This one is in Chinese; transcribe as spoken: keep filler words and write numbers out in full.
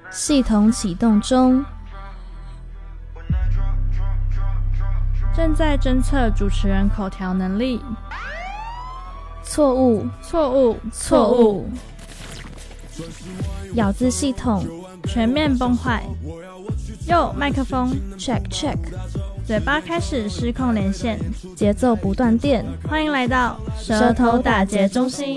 系统启动中， 正在侦测主持人口条能力。 错误， 错误， 错误。咬字系统全面崩坏。右麦克风 check check， 嘴巴开始失控连线， 节奏不断电。 欢迎来到舌头打结中心。